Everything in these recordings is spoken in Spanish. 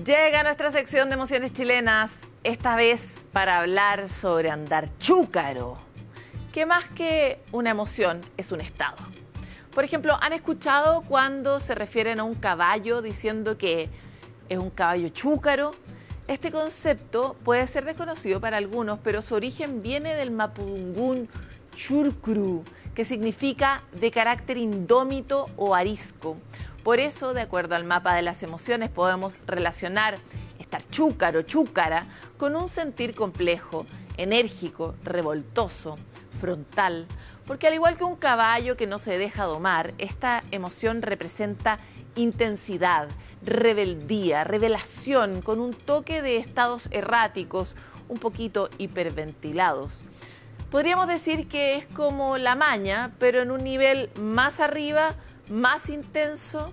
Llega nuestra sección de emociones chilenas, esta vez para hablar sobre andar chúcaro, que más que una emoción es un estado. Por ejemplo, ¿han escuchado cuando se refieren a un caballo diciendo que es un caballo chúcaro? Este concepto puede ser desconocido para algunos, pero su origen viene del mapudungún churcru, que significa de carácter indómito o arisco. Por eso, de acuerdo al mapa de las emociones, podemos relacionar estar chúcaro, chúcara, con un sentir complejo, enérgico, revoltoso, frontal, porque al igual que un caballo que no se deja domar, esta emoción representa intensidad, rebeldía, revelación, con un toque de estados erráticos, un poquito hiperventilados. Podríamos decir que es como la maña, pero en un nivel más arriba, más intenso,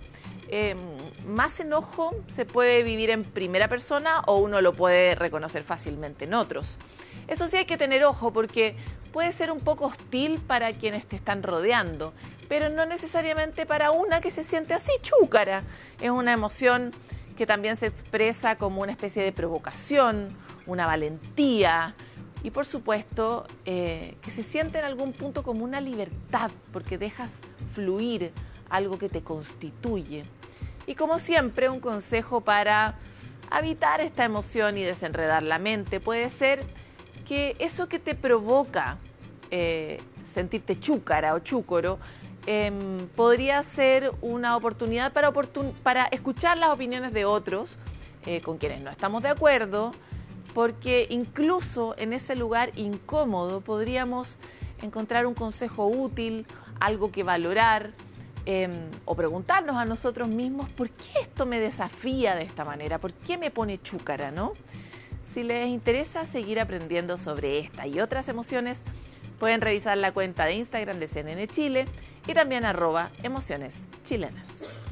más enojo se puede vivir en primera persona o uno lo puede reconocer fácilmente en otros. Eso sí hay que tener ojo porque puede ser un poco hostil para quienes te están rodeando, pero no necesariamente para una que se siente así chúcara. Es una emoción que también se expresa como una especie de provocación, una valentía y por supuesto que se siente en algún punto como una libertad porque dejas fluir algo que te constituye. Y como siempre, un consejo para evitar esta emoción y desenredar la mente puede ser que eso que te provoca sentirte chúcara o chúcoro podría ser una oportunidad para escuchar las opiniones de otros con quienes no estamos de acuerdo, porque incluso en ese lugar incómodo podríamos encontrar un consejo útil, algo que valorar, o preguntarnos a nosotros mismos por qué esto me desafía de esta manera, por qué me pone chúcara, ¿no? Si les interesa seguir aprendiendo sobre esta y otras emociones, pueden revisar la cuenta de Instagram de CNN Chile y también @emocioneschilenas.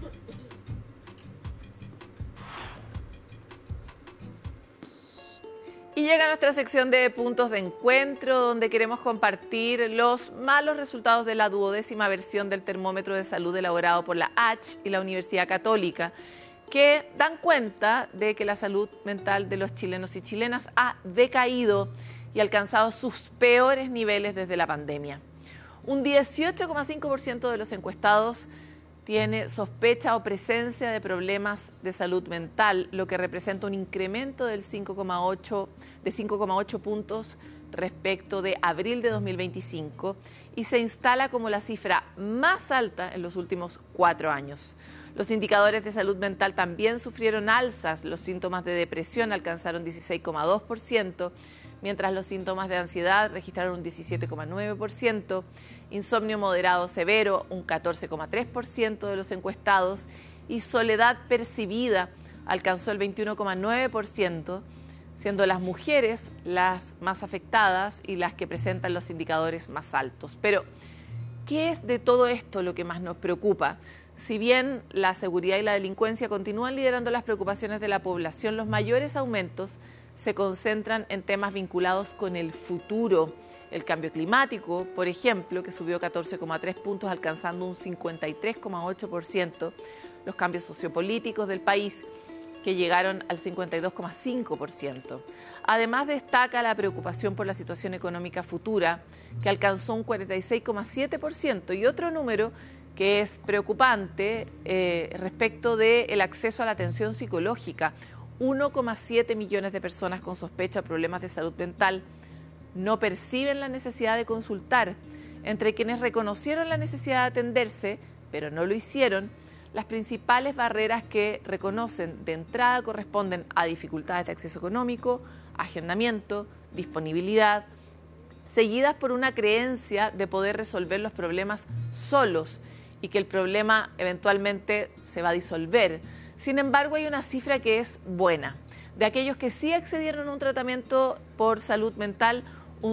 Y llega nuestra sección de puntos de encuentro, donde queremos compartir los malos resultados de la 12ª versión del termómetro de salud elaborado por la H y la Universidad Católica, que dan cuenta de que la salud mental de los chilenos y chilenas ha decaído y alcanzado sus peores niveles desde la pandemia. Un 18,5% de los encuestados tiene sospecha o presencia de problemas de salud mental, lo que representa un incremento del 5,8 puntos respecto de abril de 2025 y se instala como la cifra más alta en los últimos 4 años. Los indicadores de salud mental también sufrieron alzas. Los síntomas de depresión alcanzaron 16,2%, mientras los síntomas de ansiedad registraron un 17,9%, insomnio moderado severo, un 14,3% de los encuestados, y soledad percibida alcanzó el 21,9%, siendo las mujeres las más afectadas y las que presentan los indicadores más altos. Pero, ¿qué es de todo esto lo que más nos preocupa? Si bien la seguridad y la delincuencia continúan liderando las preocupaciones de la población, los mayores aumentos se concentran en temas vinculados con el futuro. El cambio climático, por ejemplo, que subió 14,3 puntos, alcanzando un 53,8%. Los cambios sociopolíticos del país, que llegaron al 52,5%. Además, destaca la preocupación por la situación económica futura, que alcanzó un 46,7%. Y otro número que es preocupante respecto del acceso a la atención psicológica. 1,7 millones de personas con sospecha de problemas de salud mental no perciben la necesidad de consultar. Entre quienes reconocieron la necesidad de atenderse, pero no lo hicieron, las principales barreras que reconocen de entrada corresponden a dificultades de acceso económico, agendamiento, disponibilidad, seguidas por una creencia de poder resolver los problemas solos y que el problema eventualmente se va a disolver. Sin embargo, hay una cifra que es buena. De aquellos que sí accedieron a un tratamiento por salud mental, un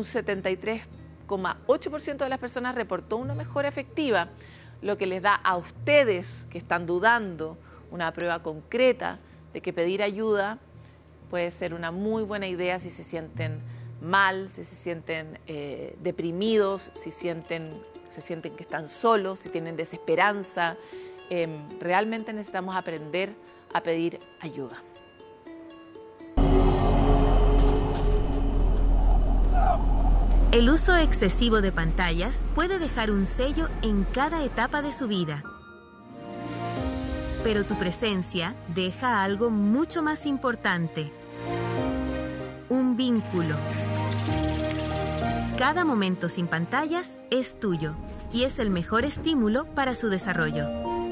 73,8% de las personas reportó una mejora efectiva, lo que les da a ustedes que están dudando una prueba concreta de que pedir ayuda puede ser una muy buena idea si se sienten mal, si se sienten deprimidos, si se sienten que están solos, si tienen desesperanza. Realmente necesitamos aprender a pedir ayuda. El uso excesivo de pantallas puede dejar un sello en cada etapa de su vida. Pero tu presencia deja algo mucho más importante: un vínculo. Cada momento sin pantallas es tuyo y es el mejor estímulo para su desarrollo.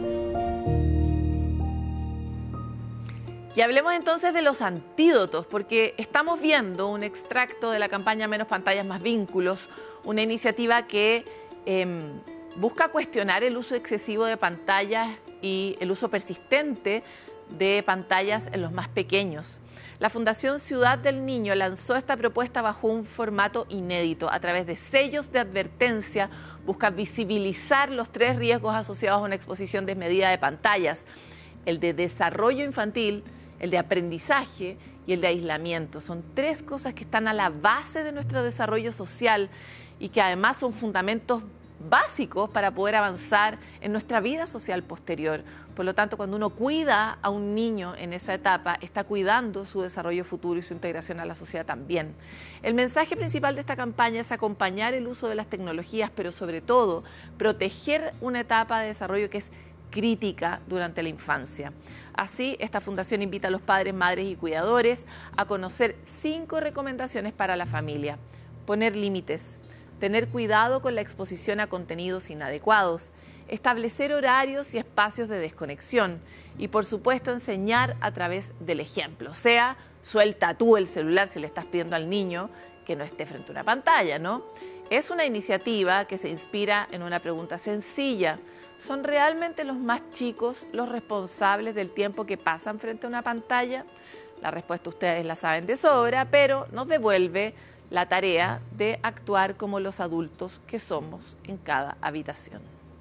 Y hablemos entonces de los antídotos, porque estamos viendo un extracto de la campaña Menos Pantallas, Más Vínculos, una iniciativa que busca cuestionar el uso excesivo de pantallas y el uso persistente de pantallas en los más pequeños. La Fundación Ciudad del Niño lanzó esta propuesta bajo un formato inédito. A través de sellos de advertencia, busca visibilizar los 3 riesgos asociados a una exposición desmedida de pantallas: el de desarrollo infantil, el de aprendizaje y el de aislamiento. Son 3 cosas que están a la base de nuestro desarrollo social y que además son fundamentos básicos para poder avanzar en nuestra vida social posterior. Por lo tanto, cuando uno cuida a un niño en esa etapa, está cuidando su desarrollo futuro y su integración a la sociedad también. El mensaje principal de esta campaña es acompañar el uso de las tecnologías, pero sobre todo proteger una etapa de desarrollo que es crítica durante la infancia. Así, esta fundación invita a los padres, madres y cuidadores a conocer 5 recomendaciones para la familia: poner límites, tener cuidado con la exposición a contenidos inadecuados, establecer horarios y espacios de desconexión y, por supuesto, enseñar a través del ejemplo. O sea, suelta tú el celular si le estás pidiendo al niño que no esté frente a una pantalla, ¿no? Es una iniciativa que se inspira en una pregunta sencilla: ¿son realmente los más chicos los responsables del tiempo que pasan frente a una pantalla? La respuesta ustedes la saben de sobra, pero nos devuelve la tarea de actuar como los adultos que somos en cada habitación.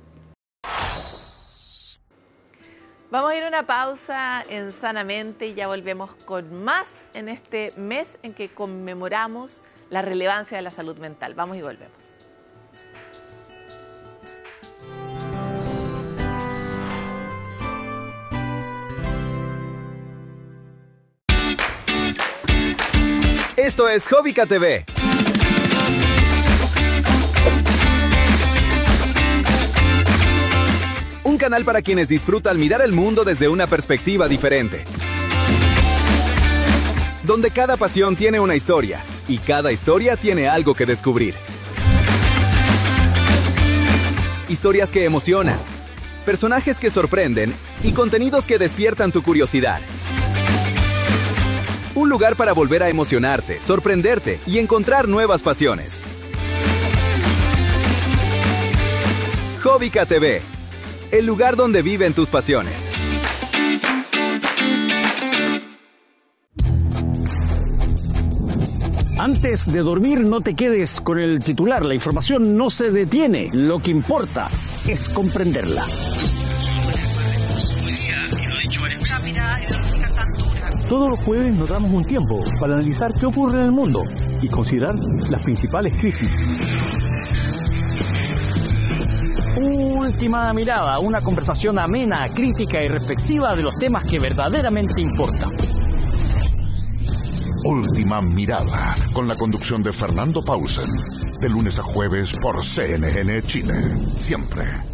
Vamos a ir a una pausa en Sanamente y ya volvemos con más en este mes en que conmemoramos la relevancia de la salud mental. Vamos y volvemos. Esto es Hobbica TV. Un canal para quienes disfrutan mirar el mundo desde una perspectiva diferente. Donde cada pasión tiene una historia y cada historia tiene algo que descubrir. Historias que emocionan, personajes que sorprenden y contenidos que despiertan tu curiosidad. Un lugar para volver a emocionarte, sorprenderte y encontrar nuevas pasiones. Hobbica TV, el lugar donde viven tus pasiones. Antes de dormir, no te quedes con el titular. La información no se detiene. Lo que importa es comprenderla. Todos los jueves nos damos un tiempo para analizar qué ocurre en el mundo y considerar las principales crisis. Última mirada, una conversación amena, crítica y reflexiva de los temas que verdaderamente importan. Última mirada, con la conducción de Fernando Paulsen, de lunes a jueves por CNN Chile. Siempre